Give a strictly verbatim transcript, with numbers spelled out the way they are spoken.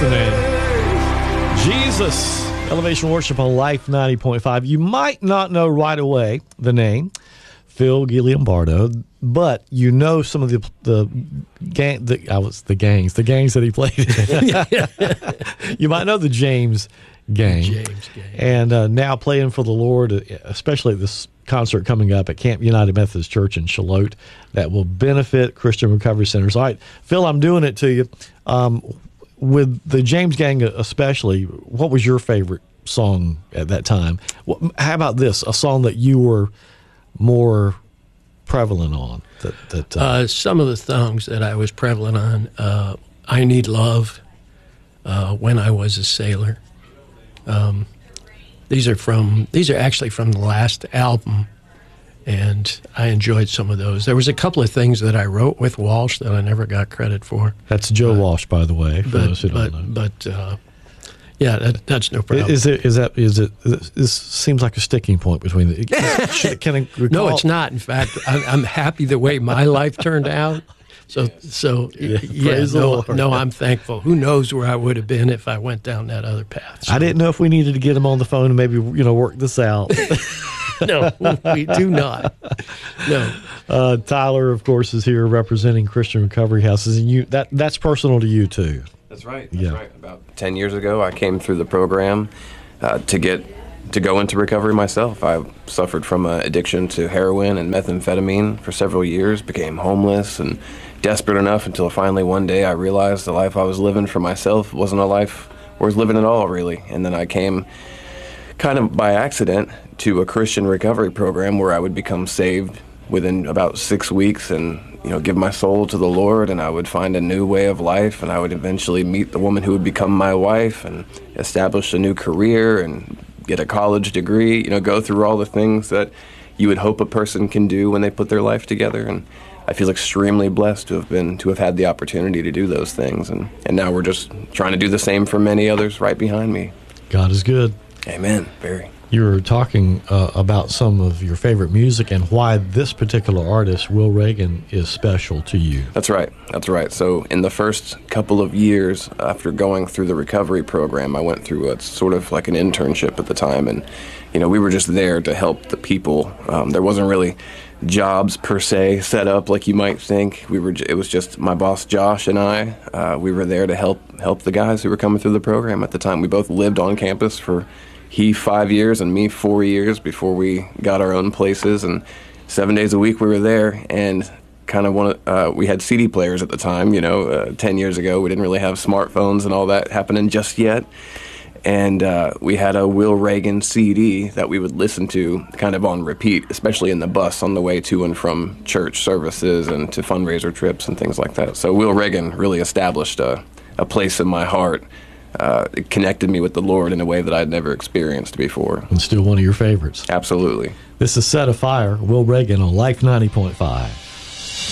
the name. Jesus. Elevation Worship on Life ninety point five. You might not know right away the name, Phil Guilliambardo, but you know some of the the gang. The, I was the gangs, the gangs that he played in. You might know the James Gang, James Gang, and uh, now playing for the Lord, especially at this concert coming up at Camp United Methodist Church in Shallotte that will benefit Christian Recovery Centers. All right, Phil, I'm doing it to you. Um, with the James Gang especially, what was your favorite song at that time? How about this, a song that you were more prevalent on? That, that uh, uh, some of the songs that I was prevalent on, uh, I Need Love, uh, When I Was a Sailor. Um, these are from these are actually from the last album, and I enjoyed some of those. There was a couple of things that I wrote with Walsh that I never got credit for. That's Joe but, Walsh, by the way, for but, those who don't but, know. But uh, yeah, that, that's no problem. Is it? Is that? Is it? This seems like a sticking point between the. Should, can I recall? No, it's not. In fact, I'm, I'm happy the way my life turned out. So, so yeah, yeah no, no, I'm thankful. Who knows where I would have been if I went down that other path. So. I didn't know if we needed to get him on the phone and maybe, you know, work this out. No, we do not. No. Uh, Tyler, of course, is here representing Christian Recovery Houses, and you that that's personal to you too. That's right. That's yeah. right. About ten years ago, I came through the program uh, to get to go into recovery myself. I suffered from an addiction to heroin and methamphetamine for several years, became homeless and desperate enough until finally one day I realized the life I was living for myself wasn't a life worth living at all, really. And then I came kind of by accident to a Christian recovery program where I would become saved within about six weeks and, you know, give my soul to the Lord, and I would find a new way of life, and I would eventually meet the woman who would become my wife and establish a new career and get a college degree, you know, go through all the things that you would hope a person can do when they put their life together. And I feel extremely blessed to have been to have had the opportunity to do those things, and, and now we're just trying to do the same for many others right behind me. God is good. Amen. Very. You were talking uh, about some of your favorite music and why this particular artist, Will Reagan, is special to you. That's right. That's right. So in the first couple of years after going through the recovery program, I went through a sort of like an internship at the time, and you know we were just there to help the people. Um, there wasn't really jobs per se set up like you might think. We were. It was just my boss Josh and I. Uh, we were there to help help the guys who were coming through the program at the time. We both lived on campus for he five years and me four years before we got our own places, and seven days a week we were there. And kind of one. Uh, we had C D players at the time. You know, uh, ten years ago we didn't really have smartphones and all that happening just yet. And uh, we had a Will Reagan C D that we would listen to kind of on repeat, especially in the bus on the way to and from church services and to fundraiser trips and things like that. So Will Reagan really established a, a place in my heart. Uh, it connected me with the Lord in a way that I'd never experienced before. And still one of your favorites. Absolutely. This is Set Afire, Will Reagan on Life ninety point five.